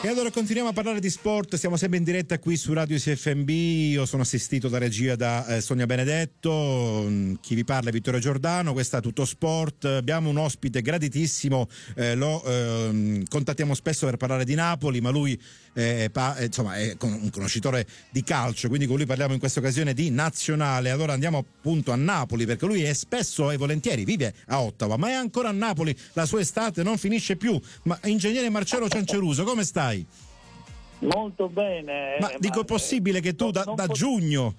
E allora continuiamo a parlare di sport, siamo sempre in diretta qui su Radio CFMB, io sono assistito da regia da Sonia Benedetto, chi vi parla è Vittorio Giordano, questa è Tutto Sport, abbiamo un ospite graditissimo, contattiamo spesso per parlare di Napoli, ma lui insomma è un conoscitore di calcio, quindi con lui parliamo in questa occasione di nazionale. Allora andiamo appunto a Napoli, perché lui è spesso e volentieri, vive a Ottawa, ma è ancora a Napoli, la sua estate non finisce più. Ma ingegnere Marcello Cianceruso, come stai? Molto bene. Ma dico, è possibile che tu da giugno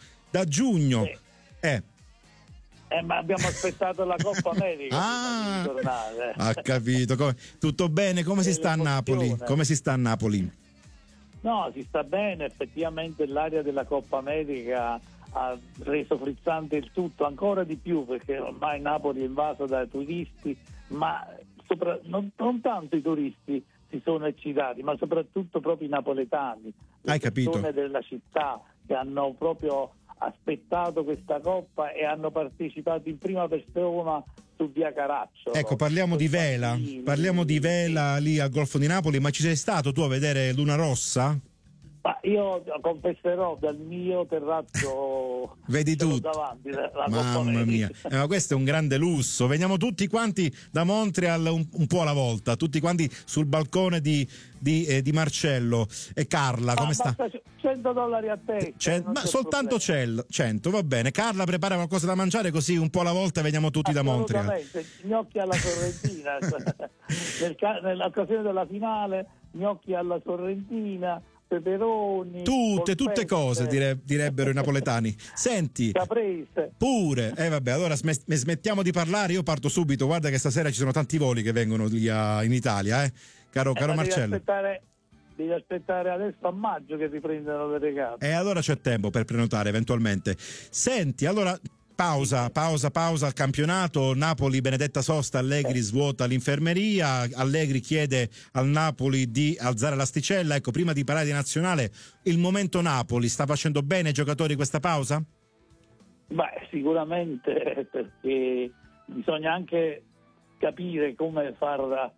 ma abbiamo aspettato la Coppa America prima di tornare. Ha capito. Tutto bene? Come si sta a Napoli? Come si sta a Napoli? No, si sta bene, effettivamente l'area della Coppa America ha reso frizzante il tutto ancora di più, perché ormai Napoli è invasa dai turisti, ma non tanto i turisti si sono eccitati, ma soprattutto proprio i napoletani, le persone della città che hanno proprio aspettato questa Coppa e hanno partecipato in prima persona su via Caracciolo. Ecco, parliamo di vela lì al Golfo di Napoli, ma ci sei stato tu a vedere Luna Rossa? Ma io confesserò, dal mio terrazzo vedi tutto davanti la mamma mia, ma questo è un grande lusso. Veniamo tutti quanti da Montreal un po' alla volta, tutti quanti sul balcone di Marcello. E Carla, come sta? $100 a testa, ma soltanto 100, va bene. Carla prepara qualcosa da mangiare, così un po' alla volta veniamo tutti da Montreal. Gnocchi alla sorrentina nell'occasione della finale, gnocchi alla sorrentina, peperoni, tutte cose direbbero i napoletani. Senti, caprese pure, vabbè, allora smettiamo di parlare, io parto subito. Guarda che stasera ci sono tanti voli che vengono lì in Italia, caro Marcello. Devi aspettare adesso a maggio che riprendono le regate. E allora c'è tempo per prenotare eventualmente. Senti, allora pausa al campionato. Napoli, Benedetta Sosta, Allegri svuota l'infermeria, Allegri chiede al Napoli di alzare l'asticella. Ecco, prima di parlare di nazionale, il momento Napoli sta facendo bene ai giocatori questa pausa? Beh, sicuramente, perché bisogna anche capire come far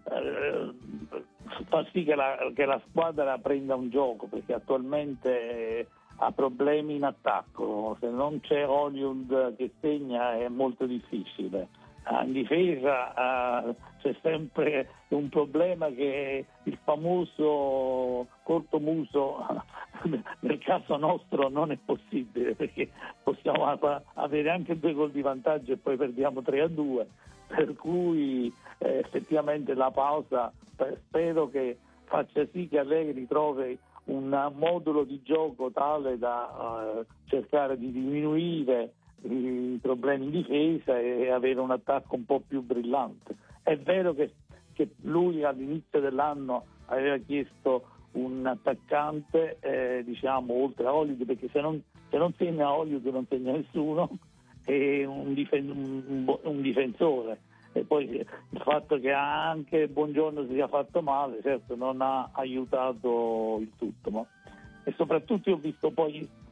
sì che la squadra prenda un gioco, perché attualmente ha problemi in attacco. Se non c'è Hollywood che segna è molto difficile. In difesa c'è sempre un problema, che il famoso cortomuso nel caso nostro non è possibile, perché possiamo avere anche 2 gol di vantaggio e poi perdiamo 3-2, per cui effettivamente la pausa spero che faccia sì che Allegri trovi un modulo di gioco tale da cercare di diminuire i problemi in difesa e avere un attacco un po' più brillante. È vero che lui all'inizio dell'anno aveva chiesto un attaccante, oltre a Hollywood, perché se non segna Hollywood non segna nessuno, e un difensore. E poi il fatto che anche Buongiorno si sia fatto male, certo non ha aiutato il tutto, e soprattutto io ho visto poi